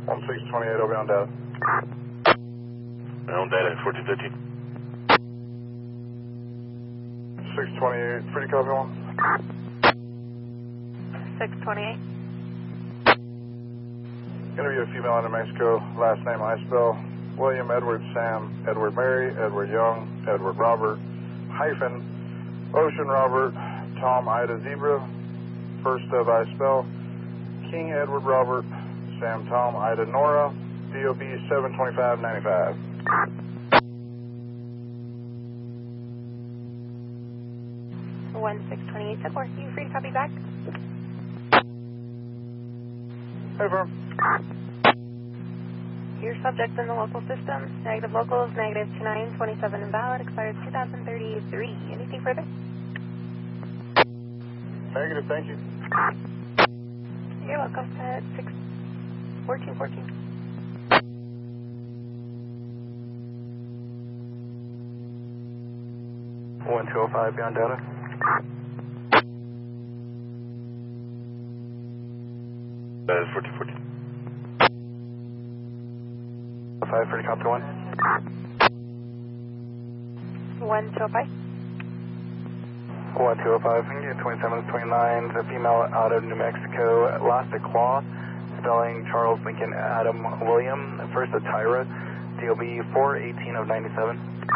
1628, I'll be on data. On data, 1415. 628, pretty copy one. 628. Gonna be a female out of Mexico, last name I spell William Edward Sam Edward Mary Edward Young Edward Robert hyphen Ocean Robert Tom Ida Zebra, first of I spell King Edward Robert Sam Tom Ida Nora, DOB 72595. One 628 support. You free to copy back? Hey, firm. Your subject in the local system. Negative local is negative 2927 invalid. Expires 2033. Anything further? Negative, thank you. You're welcome. At 1414. One 205 beyond data. That is 1414. 5 pretty copy one. 1205. 1205, 2729, a female out of New Mexico, last a Claw, spelling Charles Lincoln Adam William, first a Tyra, DOB 418 of 97.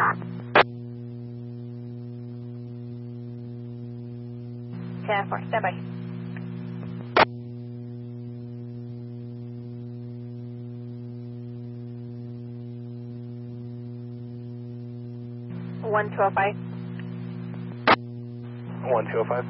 Yeah, 4, stand by. One 205. 1205.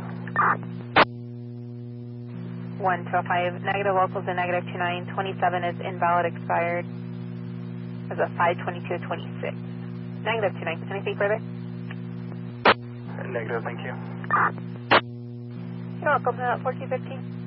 1205. Negative locals and negative 2927 is invalid, expired as a 52226. Negative 29. Anything further? Negative, thank you. You're welcome. 1415.